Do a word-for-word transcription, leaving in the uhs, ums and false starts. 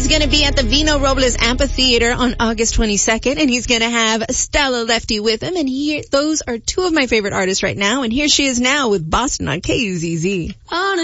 going to be at the Vino Robles Amphitheater on August twenty-second, and he's going to have Stella Lefty with him. And here, those are two of my favorite artists right now. And here she is now with Boston on K U Z Z.